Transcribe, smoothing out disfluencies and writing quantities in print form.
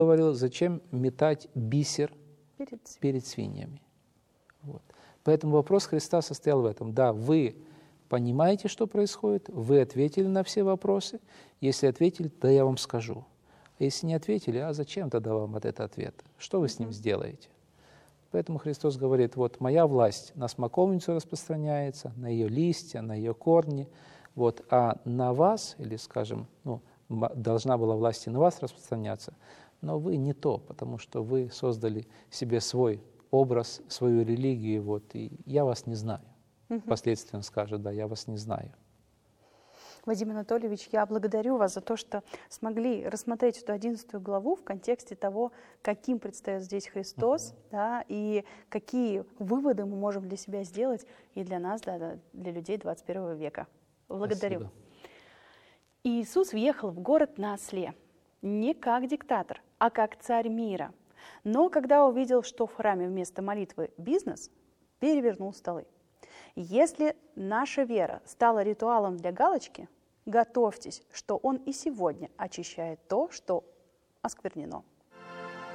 говорил, зачем метать бисер перед свиньями. Вот. Поэтому вопрос Христа состоял в этом. Да, вы понимаете, что происходит, вы ответили на все вопросы. Если ответили, да я вам скажу. А если не ответили, а зачем тогда вам этот ответ? Что вы с ним сделаете? Поэтому Христос говорит, вот моя власть на смоковницу распространяется, на ее листья, на ее корни, вот, а на вас, или, скажем, должна была власть и на вас распространяться, но вы не то, потому что вы создали себе свой образ, свою религию, вот, и я вас не знаю. Впоследствии он скажет, да, я вас не знаю. Вадим Анатольевич, я благодарю вас за то, что смогли рассмотреть эту 11 главу в контексте того, каким предстает здесь Христос, да, и какие выводы мы можем для себя сделать и для нас, да, для людей 21 века. Благодарю. Спасибо. Иисус въехал в город на осле, не как диктатор, а как царь мира. Но когда увидел, что в храме вместо молитвы бизнес, перевернул столы. Если наша вера стала ритуалом для галочки, готовьтесь, что Он и сегодня очищает то, что осквернено.